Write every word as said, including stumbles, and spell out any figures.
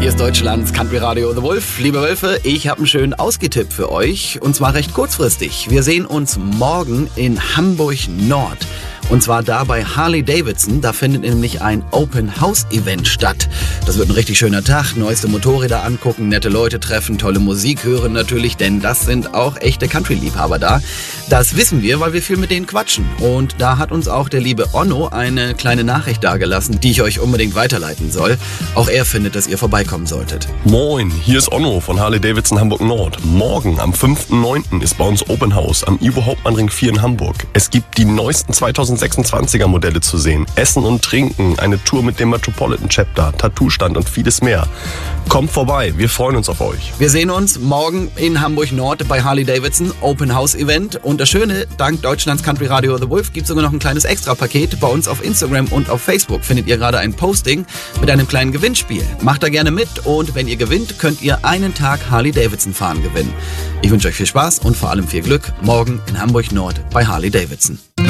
Hier ist Deutschlands Country Radio The Wolf. Liebe Wölfe, ich habe einen schönen Ausgetipp für euch. Und zwar recht kurzfristig. Wir sehen uns morgen in Hamburg Nord. Und zwar da bei Harley Davidson. Da findet nämlich ein Open House Event statt. Das wird ein richtig schöner Tag. Neueste Motorräder angucken, nette Leute treffen, tolle Musik hören natürlich, denn das sind auch echte Country-Liebhaber da. Das wissen wir, weil wir viel mit denen quatschen. Und da hat uns auch der liebe Onno eine kleine Nachricht dagelassen, die ich euch unbedingt weiterleiten soll. Auch er findet, dass ihr vorbeikommen solltet. Moin, hier ist Onno von Harley Davidson Hamburg Nord. Morgen am fünften neunten ist bei uns Open House am Ivo Hauptmann-Ring vier in Hamburg. Es gibt die neuesten zweitausendsechsundzwanziger Modelle zu sehen. Essen und Trinken, eine Tour mit dem Metropolitan Chapter, Tattoo-Stand und vieles mehr. Kommt vorbei, wir freuen uns auf euch. Wir sehen uns morgen in Hamburg Nord bei Harley Davidson Open House Event. Und das Schöne, dank Deutschlands Country Radio The Wolf gibt es sogar noch ein kleines Extra-Paket. Bei uns auf Instagram und auf Facebook findet ihr gerade ein Posting mit einem kleinen Gewinnspiel. Macht da gerne mit und wenn ihr gewinnt, könnt ihr einen Tag Harley Davidson fahren gewinnen. Ich wünsche euch viel Spaß und vor allem viel Glück morgen in Hamburg Nord bei Harley Davidson.